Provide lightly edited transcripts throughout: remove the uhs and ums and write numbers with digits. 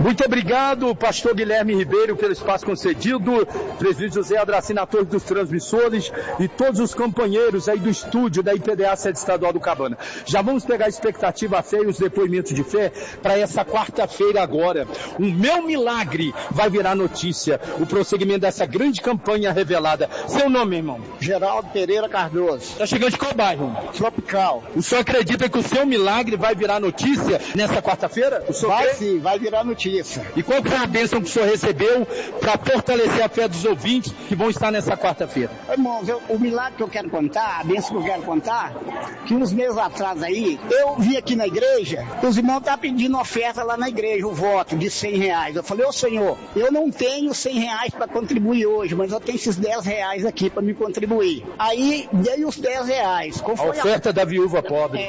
Muito obrigado, pastor Guilherme Ribeiro, pelo espaço concedido, presbítero José Adracina, ator dos transmissores e todos os companheiros aí do estúdio da IPDA Sede Estadual do Cabana. Já vamos pegar a expectativa a fé e os depoimentos de fé para essa quarta-feira agora. O meu milagre vai virar notícia, o prosseguimento dessa grande campanha revelada. Seu nome, irmão? Geraldo Pereira Cardoso. Está chegando de qual bairro? Tropical. O senhor acredita que o seu milagre vai virar notícia nessa quarta-feira? Vai sim, vai virar notícia. E qual que é a bênção que o senhor recebeu para fortalecer a fé dos ouvintes que vão estar nessa quarta-feira? Irmãos, o milagre que eu quero contar, a bênção que eu quero contar, que uns meses atrás aí, eu vi aqui na igreja, os irmãos estavam pedindo oferta lá na igreja, o voto de R$100. Eu falei, ô Senhor, eu não tenho R$100 para contribuir hoje, mas eu tenho esses R$10 aqui para me contribuir. Aí, dei os R$10. A oferta da viúva pobre,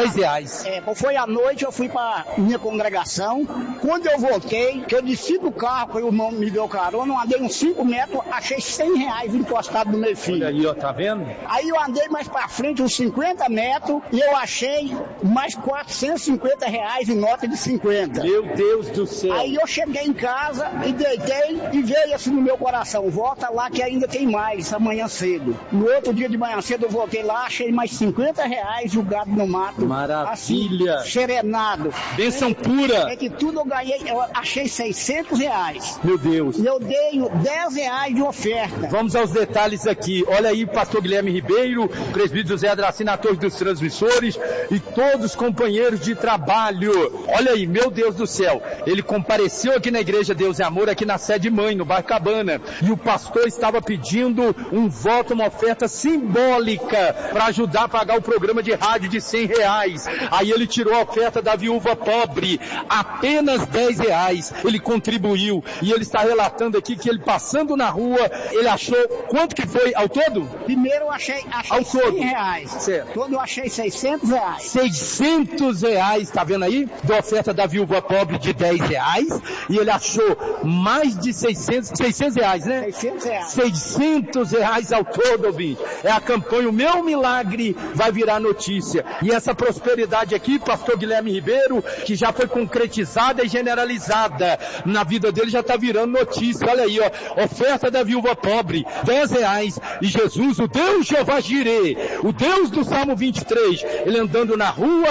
R$10. Quando foi à noite, eu fui para minha congregação. Quando eu voltei, que eu desci do carro, que o irmão me deu carona, eu andei uns 5 metros, achei R$100 encostado no meu filho. Olha aí, ó, tá vendo? Aí eu andei mais pra frente uns 50 metros e eu achei mais R$450 em nota de 50. Meu Deus do céu. Aí eu cheguei em casa e deitei e veio assim no meu coração, volta lá que ainda tem mais amanhã cedo. No outro dia de manhã cedo eu voltei lá, achei mais R$50 jogado no mato. Maravilha. Assim, serenado. Bênção pura. É que tudo eu ganhei, eu achei R$600. Meu Deus. E eu dei R$10 de oferta. Vamos aos detalhes aqui. Olha aí, pastor Guilherme Ribeiro, presbítero José Adracina, ator dos transmissores e todos os companheiros de trabalho. Olha aí, meu Deus do céu. Ele compareceu aqui na Igreja Deus e Amor, aqui na sede mãe, no bairro Cabana. E o pastor estava pedindo um voto, uma oferta simbólica para ajudar a pagar o programa de rádio de R$100. Aí ele tirou a oferta da viúva pobre, apenas R$10. Ele contribuiu e ele está relatando aqui que ele passando na rua, ele achou, quanto que foi ao todo? Primeiro eu achei ao todo. R$100. Certo. Todo eu achei R$600. R$600, tá vendo aí? Da oferta da viúva pobre de R$10. E ele achou mais de R$600, né? R$600 ao todo, ouvinte. É a campanha, o meu milagre vai virar notícia. E essa prosperidade aqui, pastor Guilherme Ribeiro, que já foi concretizada e generalizada na vida dele, já está virando notícia. Olha aí, ó, oferta da viúva pobre, R$10. E Jesus, o Deus Jeová Jirê, o Deus do Salmo 23, ele andando na rua,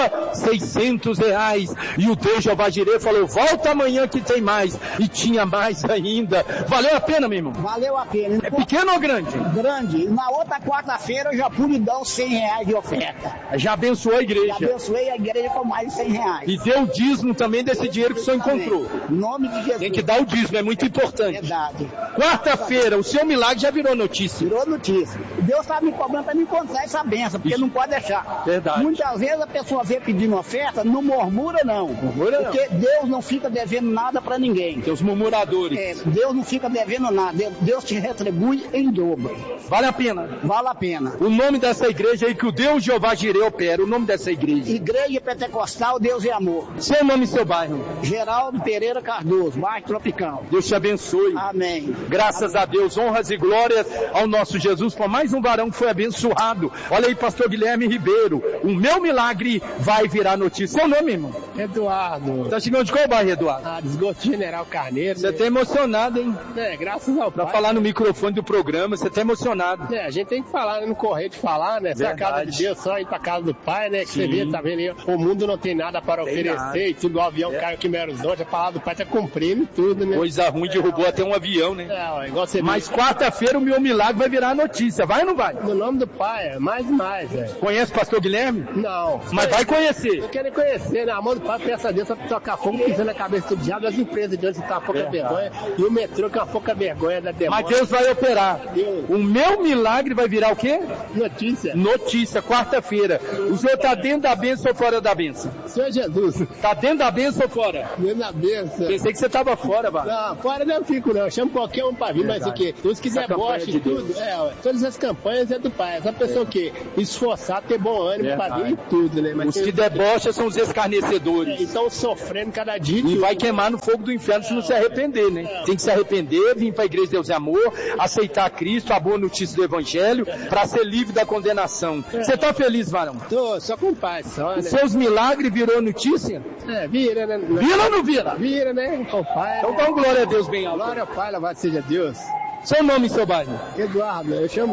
R$600. E o Deus Jeová Jirê falou, volta amanhã que tem mais. E tinha mais ainda. Valeu a pena, meu irmão? Valeu a pena. É pequeno ou grande? Grande. Na outra quarta-feira eu já pude dar os R$100 de oferta. Já abençoou a igreja? Já abençoei a igreja com mais de R$100. E deu o dízimo também desse dinheiro que o senhor encontrou. Em nome de Jesus. Tem que dar o dízimo, é muito importante. Verdade. Quarta-feira, o seu milagre já virou notícia. Virou notícia. Deus estava me cobrando para me encontrar essa benção, porque não pode deixar. Verdade. Muitas vezes a pessoa vem pedindo oferta, não murmura não. Murmura não. Porque Deus não fica devendo nada para ninguém. Tem os murmuradores. Deus não fica devendo nada. Deus te retribui em dobro. Vale a pena? Vale a pena. O nome dessa igreja aí que o Deus Jeová Jirê opera, o nome dessa igreja? Igreja Pentecostal Deus e Amor. Seu nome e seu bairro? Geraldo Pereira Cardoso, bairro Tropical. Deus te abençoe. Amém. Graças a Deus, honras e glórias ao nosso Jesus, por mais um varão que foi abençoado. Olha aí, pastor Guilherme Ribeiro, o meu milagre vai virar notícia. Seu nome, irmão? Eduardo. Tá chegando de qual bairro, Eduardo? Ah, Esgoto General Carneiro. Você tá emocionado, hein? Graças ao Pai. Pra falar no microfone do programa, você tá emocionado. A gente tem que falar, não correr de falar, né? Se a casa de Deus, só ir pra casa do Pai, né? Que você vê, tá vendo aí? O mundo não tem nada para oferecer e tudo, o avião caiu aqui em Belo Horizonte, a palavra do Pai tá cumprindo e tudo, né? Coisa ruim, derrubou até um avião, né? Igual você Mas quarta-feira o meu milagre vai virar notícia, vai ou não vai? No nome do Pai, mais e mais, velho. Conhece o pastor Guilherme? Não. Mas vai conhecer. Eu quero conhecer, né? A mão do Pai, peça a Deus pra tocar fogo, pisando na cabeça do diabo, as empresas de onde tá pouca vergonha, e o metrô que é uma pouca vergonha da demora. Mas Deus vai operar. Deus. O meu milagre vai virar o quê? Notícia. Notícia, quarta-feira. O senhor tá dentro da bênção ou fora da bênção? Senhor Jesus. Tá dentro da bênção ou fora? Dentro da bênção. Pensei que você tava fora, Vara. Não, fora não fico não, eu chamo qualquer um pra vir, mas o que? Os que debocham e tudo, todas as campanhas é do Pai. Essa pessoa que esforçar, ter bom ânimo pra vir e tudo, né? Mas os que debocham são os escarnecedores. Estão sofrendo cada dia. E vai queimar no fogo do inferno se não se arrepender, né? Tem que se arrepender, vir pra Igreja Deus e Amor, aceitar Cristo, a boa notícia do Evangelho, pra ser livre da condenação. Você tá feliz, varão? Tô, só com paz, só, né? Os seus milagres virou notícia? Vira, né? Vira ou não vira? Vira, né? Com o Pai. Então dá um glória a Deus bem alto. Glória ao Pai, louvado seja Deus. Seu nome, seu bairro? Eduardo, eu chamo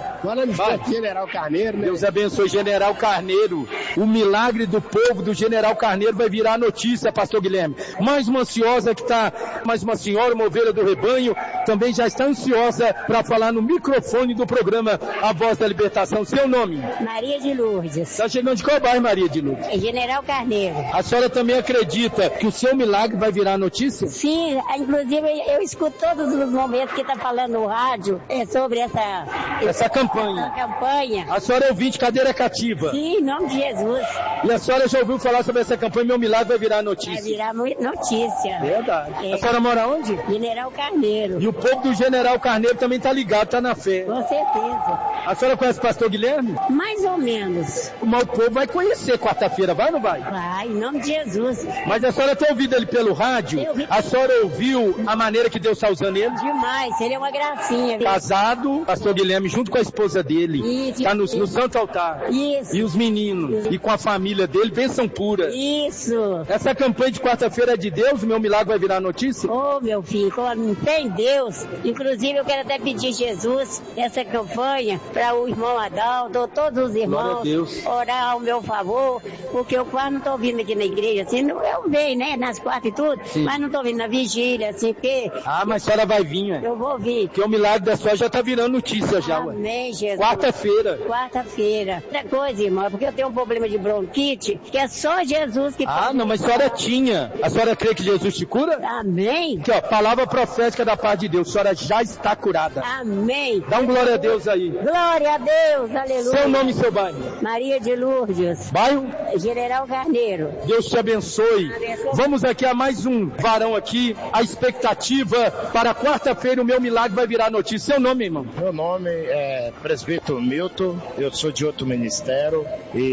General Carneiro, né? Deus abençoe, General Carneiro. O milagre do povo do General Carneiro vai virar notícia, pastor Guilherme. Mais uma ansiosa que está, mais uma senhora, uma ovelha do rebanho, também já está ansiosa para falar no microfone do programa A Voz da Libertação. Seu nome? Maria de Lourdes. Está chegando de qual bairro, Maria de Lourdes? General Carneiro. A senhora também acredita que o seu milagre vai virar notícia? Sim, inclusive eu escuto todos os momentos que está falando no rádio sobre essa campanha. A senhora é ouvinte, cadeira cativa. Sim, em nome de Jesus. E a senhora já ouviu falar sobre essa campanha, meu milagre vai virar notícia? Vai virar notícia. Verdade. A senhora mora onde? General Carneiro. E o povo do General Carneiro também está ligado, está na fé. Com certeza. A senhora conhece o pastor Guilherme? Mais ou menos. Mas o povo vai conhecer quarta-feira, vai ou não vai? Vai, em nome de Jesus. Mas a senhora tem ouvido ele pelo rádio? A senhora ouviu a maneira que Deus está usando ele? Demais, ele é uma gracinha. Casado, pastor Guilherme, junto com a esposa dele. Está no Santo Altar. Isso. E os meninos. E com a família dele, bênção pura. Isso. Essa campanha de quarta-feira é de Deus, o meu milagre vai virar notícia? Ô, meu filho, não tem Deus. Inclusive, eu quero até pedir Jesus, essa campanha, para o irmão Adalto, todos os irmãos, orar ao meu favor, porque eu quase não estou vindo aqui na igreja, assim, eu venho, né, nas quartas e tudo, mas não estou vindo na vigília, assim, porque... Ah, mas a senhora vai vir, né? Eu vou vir. Porque o milagre da senhora já está virando notícia já, ué. Amém, Jesus. Quarta-feira. Quarta-feira. Outra coisa, irmão, porque eu tenho um problema de bronquite, que é só Jesus que... Ah, não, mas a senhora tinha. A senhora crê que Jesus te cura? Amém. Aqui, ó, palavra profética da parte de Deus. A senhora já está curada. Amém. Dá um glória a Deus aí. Glória a Deus, aleluia. Seu nome e seu bairro? Maria de Lourdes. Bairro? General Carneiro. Deus te abençoe. Vamos aqui a mais um varão aqui. A expectativa para quarta-feira o meu milagre vai virar notícia. Seu nome, irmão? Meu nome é Presbítero Milton. Eu sou de outro ministério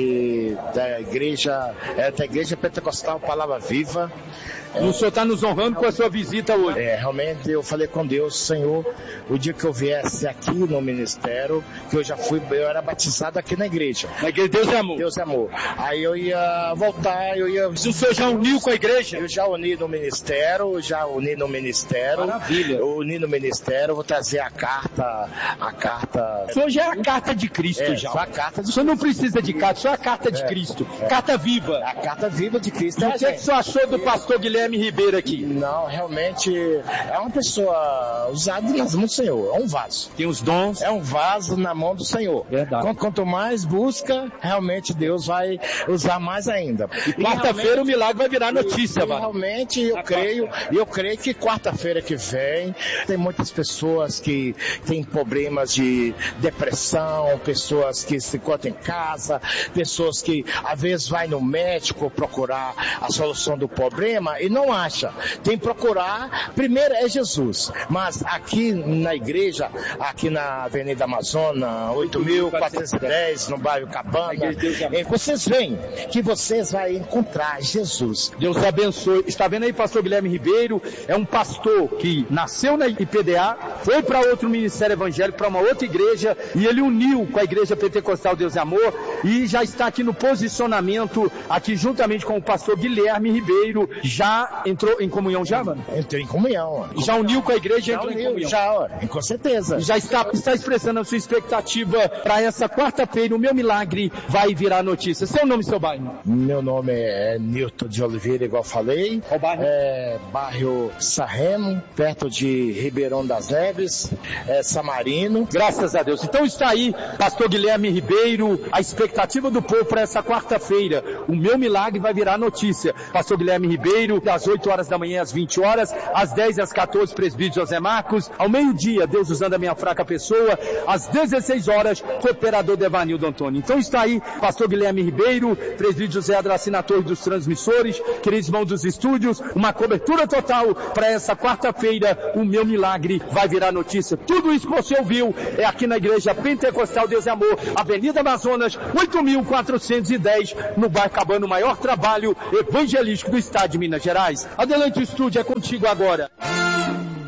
e da igreja Pentecostal Palavra Viva. E o senhor está nos honrando com a sua visita hoje. Realmente eu falei com Deus, Senhor, o dia que eu viesse aqui no ministério, que eu era batizado aqui na igreja. Na igreja Deus é Amor. Deus é Amor. Aí eu ia voltar, O senhor já uniu com a igreja? Eu já uni no ministério, Maravilha. Eu uni no ministério, vou trazer a carta. O senhor já é a carta de Cristo já. Só a carta de O senhor não precisa de carta, só a carta de Cristo. Carta viva. A carta viva de Cristo. E o que o senhor achou do pastor Guilherme Ribeiro aqui? Não, realmente é uma pessoa usada nas mãos do Senhor, é um vaso. Tem os dons. É um vaso na mão do Senhor. Verdade. Quanto mais busca, realmente Deus vai usar mais ainda. E quarta-feira o milagre vai virar notícia, mano. Realmente eu creio que quarta-feira que vem tem muitas pessoas que têm problemas de depressão, pessoas que se encontram em casa, pessoas que às vezes vai no médico procurar a solução do problema e não acha. Tem que procurar, primeiro é Jesus. Mas aqui na igreja, aqui na Avenida Amazônia, 8.410, no bairro Cabana, vocês veem que vocês vão encontrar Jesus. Deus abençoe. Está vendo aí, pastor Guilherme Ribeiro? É um pastor que nasceu na IPDA, foi para outro ministério evangélico, para uma outra igreja, e ele uniu com a igreja pentecostal Deus é Amor, e já está aqui no posicionamento, aqui juntamente com o pastor Guilherme Ribeiro. Já entrou em comunhão já, mano? Entrou em comunhão. Já uniu com a igreja e entrou em comunhão? Já, com certeza. Já está expressando a sua expectativa para essa quarta-feira, o meu milagre vai virar notícia. Seu nome e seu bairro? Meu nome é Nilton de Oliveira, igual falei. Qual bairro? Bairro Sarremo, perto de Ribeirão das Neves, Samarino. Graças a Deus. Então está aí, pastor Guilherme Ribeiro, a expectativa do povo para essa quarta-feira. O meu milagre vai virar notícia. Pastor Guilherme Ribeiro, das 8 horas da manhã às 20 horas, às 10 e às 14, presbítero José Marcos, ao meio-dia, Deus usando a minha fraca pessoa, às 16 horas, cooperador Devanildo Antônio. Então está aí, pastor Guilherme Ribeiro, presbítero José Adraci na Torre dos Transmissores, queridos irmãos dos estúdios, uma cobertura total para essa quarta-feira, o meu milagre vai virar notícia. Tudo isso que você ouviu é aqui na Igreja Pentecostal Deus é Amor, Avenida Amazonas, 8.410, no bairro Cabana, o maior trabalho evangelístico do estado de Minas Gerais. Adelante, o estúdio é contigo agora.